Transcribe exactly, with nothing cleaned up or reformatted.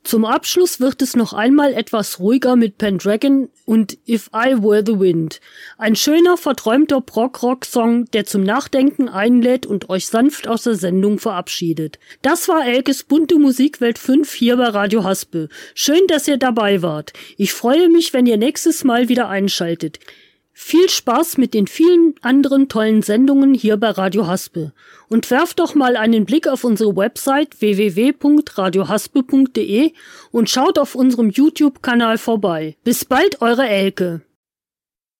Zum Abschluss wird es noch einmal etwas ruhiger mit Pendragon und If I Were the Wind. Ein schöner, verträumter Prog-Rock-Song, der zum Nachdenken einlädt und euch sanft aus der Sendung verabschiedet. Das war Elkes bunte Musikwelt fünf hier bei Radio Haspel. Schön, dass ihr dabei wart. Ich freue mich, wenn ihr nächstes Mal wieder einschaltet. Viel Spaß mit den vielen anderen tollen Sendungen hier bei Radio Haspel. Und werft doch mal einen Blick auf unsere Website w w w punkt radio haspel punkt de und schaut auf unserem YouTube-Kanal vorbei. Bis bald, eure Elke.